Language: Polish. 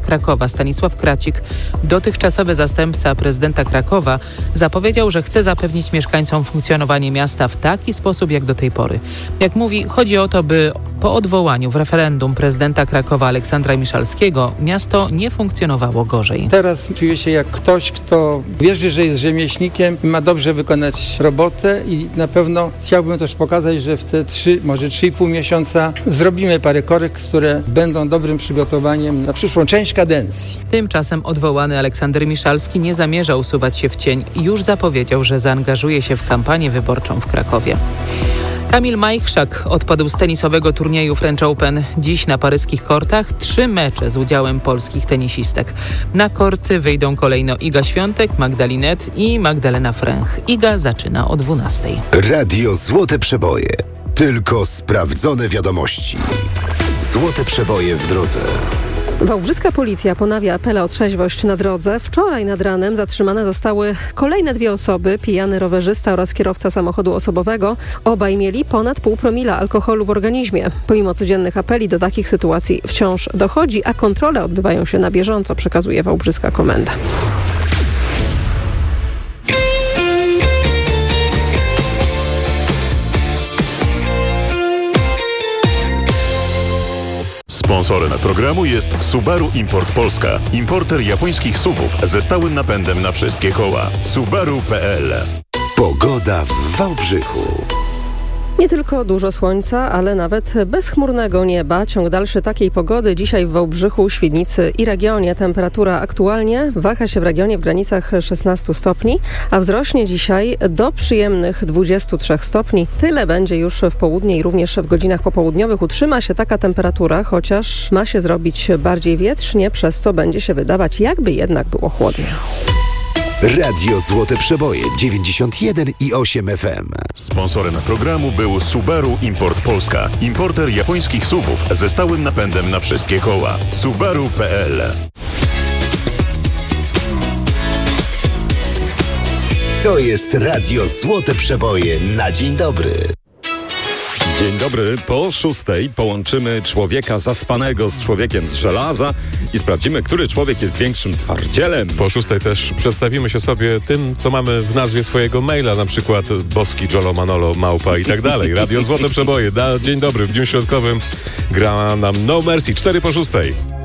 Krakowa Stanisław Kracik, dotychczasowy zastępca prezydenta Krakowa, zapowiedział, że chce zapewnić mieszkańcom funkcjonowanie miasta w taki sposób jak do tej pory. Jak mówi, chodzi o to, by po odwołaniu w referendum prezydenta Krakowa Aleksandra Miszalskiego miasto nie funkcjonowało gorzej. Teraz czuję się jak ktoś, kto wierzy, że jest rzemieślnikiem i ma dobrze wykonać robotę i na pewno chciałbym też pokazać, że w te 3,5 miesiąca zrobimy parę korekt, które będą dobrym przygotowaniem na przyszłą część kadencji. Tymczasem odwołany Aleksander Miszalski nie zamierza usuwać się w cień. Już zapowiedział, że zaangażuje się w kampanię wyborczą w Krakowie. Kamil Majchrzak odpadł z tenisowego turnieju French Open. Dziś na paryskich kortach 3 mecze z udziałem polskich tenisistek. Na korty wyjdą kolejno Iga Świątek, Magdalinet i Magdalena Fręch. Iga zaczyna o 12:00. Radio Złote Przeboje. Tylko sprawdzone wiadomości. Złote Przeboje w drodze. Wałbrzyska policja ponawia apele o trzeźwość na drodze. Wczoraj nad ranem zatrzymane zostały kolejne 2 osoby, pijany rowerzysta oraz kierowca samochodu osobowego. Obaj mieli ponad 0,5 promila alkoholu w organizmie. Pomimo codziennych apeli do takich sytuacji wciąż dochodzi, a kontrole odbywają się na bieżąco, przekazuje Wałbrzyska Komenda. Sponsorem programu jest Subaru Import Polska. Importer japońskich SUV-ów ze stałym napędem na wszystkie koła. Subaru.pl. Pogoda w Wałbrzychu. Nie tylko dużo słońca, ale nawet bezchmurnego nieba. Ciąg dalszy takiej pogody dzisiaj w Wałbrzychu, Świdnicy i regionie. Temperatura aktualnie waha się w regionie w granicach 16 stopni, a wzrośnie dzisiaj do przyjemnych 23 stopni. Tyle będzie już w południe i również w godzinach popołudniowych. Utrzyma się taka temperatura, chociaż ma się zrobić bardziej wietrznie, przez co będzie się wydawać, jakby jednak było chłodniej. Radio Złote Przeboje 91,8 FM. Sponsorem programu był Subaru Import Polska. Importer japońskich SUV-ów ze stałym napędem na wszystkie koła. Subaru.pl. To jest Radio Złote Przeboje na dzień dobry. Dzień dobry. Po 6:00 połączymy człowieka zaspanego z człowiekiem z żelaza i sprawdzimy, który człowiek jest większym twardzielem. Po 6:00 też przedstawimy się sobie tym, co mamy w nazwie swojego maila, na przykład boski, Jolo, Manolo, małpa i tak dalej. Radio Złote Przeboje. Dzień dobry. W dniu środkowym gra nam No Mercy. 4 po 6:00.